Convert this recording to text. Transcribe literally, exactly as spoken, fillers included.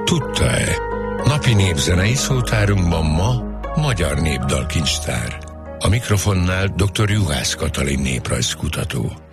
Tudta-e? Napi népzenei szótárunkban ma magyar népdalkincstár. A mikrofonnál dr. Juhász Katalin néprajzkutató.